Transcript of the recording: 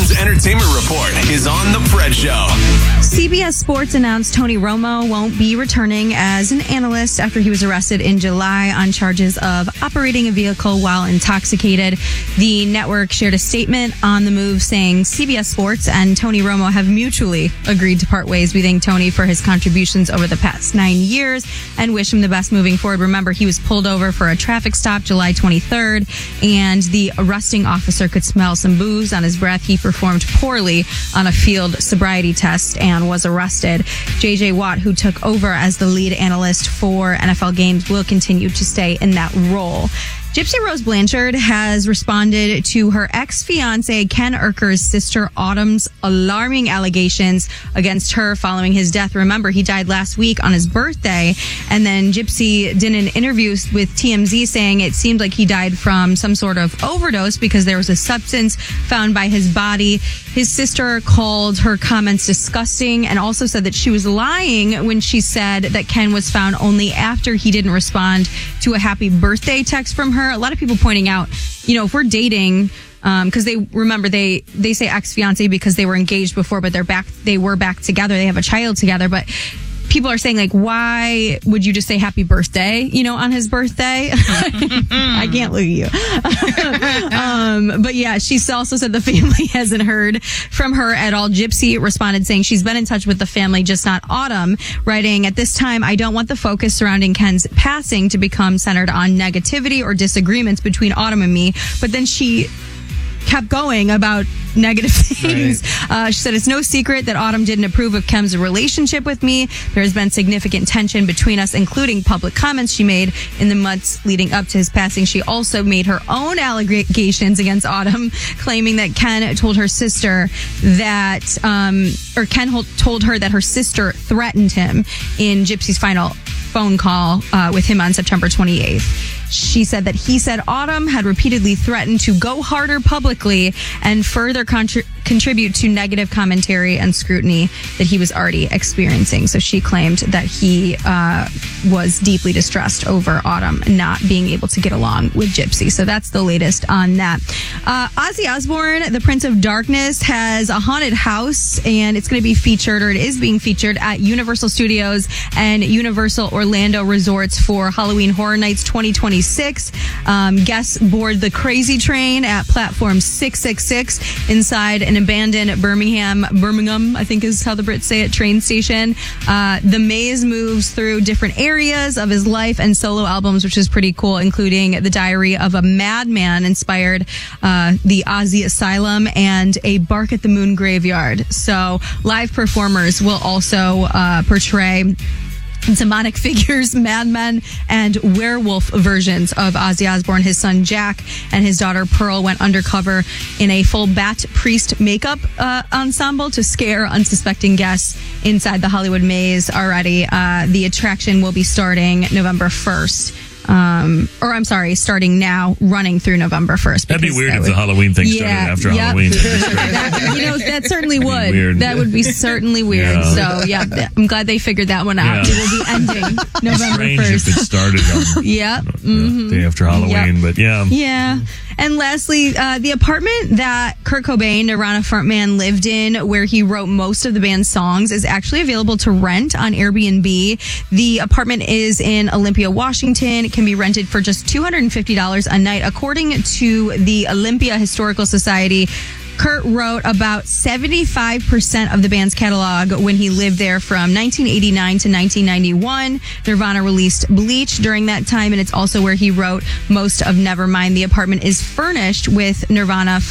News Entertainment Report is on The Fred Show. CBS Sports announced Tony Romo won't be returning as an analyst after he was arrested in July on charges of operating a vehicle while intoxicated. The network shared a statement on the move saying CBS Sports and Tony Romo have mutually agreed to part ways. We thank Tony for his contributions over the past 9 years and wish him the best moving forward. Remember, he was pulled over for a traffic stop July 23rd, and the arresting officer could smell some booze on his breath. He performed poorly on a field sobriety test and was arrested. J.J. Watt, who took over as the lead analyst for NFL games, will continue to stay in that role. Gypsy Rose Blanchard has responded to her ex-fiance Ken Urker's sister Autumn's alarming allegations against her following his death. Remember, he died last week on his birthday, and then Gypsy did an interview with TMZ saying it seemed like he died from some sort of overdose because there was a substance found by his body. His sister called her comments disgusting and also said that she was lying when she said that Ken was found only after he didn't respond to a happy birthday text from her. A lot of people pointing out, if we're dating, because they say ex-fiance because they were engaged before, but they were back together. They have a child together, but people are saying, like, why would you just say happy birthday, on his birthday? I can't look at you. But yeah, she also said the family hasn't heard from her at all. Gypsy responded saying she's been in touch with the family, just not Autumn, writing, at this time, I don't want the focus surrounding Ken's passing to become centered on negativity or disagreements between Autumn and me. But then she kept going about negative things. Right. She said, it's no secret that Autumn didn't approve of Ken's relationship with me. There has been significant tension between us, including public comments she made in the months leading up to his passing. She also made her own allegations against Autumn, claiming that Ken told her sister that, Ken told her that her sister threatened him in Gypsy's final phone call with him on September 28th. She said that he said Autumn had repeatedly threatened to go harder publicly and further contribute to negative commentary and scrutiny that he was already experiencing. So she claimed that he was deeply distressed over Autumn not being able to get along with Gypsy. So that's the latest on that. Ozzy Osbourne, the Prince of Darkness, has a haunted house, and it's going to be featured, or it is being featured, at Universal Studios and Universal Orlando Resorts for Halloween Horror Nights 2026. Guests board the Crazy Train at platform 666 inside an abandoned Birmingham, I think is how the Brits say it, train station. The maze moves through different areas of his life and solo albums, which is pretty cool, including The Diary of a Madman, inspired the Ozzy Asylum, and A Bark at the Moon Graveyard. So live performers will also portray demonic figures, madmen, and werewolf versions of Ozzy Osbourne. His son Jack and his daughter Pearl went undercover in a full Bat Priest makeup ensemble to scare unsuspecting guests inside the Hollywood maze already. The attraction will be starting November 1st. Starting now, running through November 1st. That'd be weird if the Halloween thing started after Halloween. That certainly would. Weird. That would be certainly weird. Yeah. So, I'm glad they figured that one out. Yeah. It will be ending November 1st. Strange if it started on day after Halloween, but yeah. Yeah. And lastly, the apartment that Kurt Cobain, Nirvana frontman, lived in, where he wrote most of the band's songs, is actually available to rent on Airbnb. The apartment is in Olympia, Washington. It can be rented for just $250 a night. According to the Olympia Historical Society, Kurt wrote about 75% of the band's catalog when he lived there from 1989 to 1991. Nirvana released Bleach during that time, and it's also where he wrote most of Nevermind. The apartment is furnished with Nirvana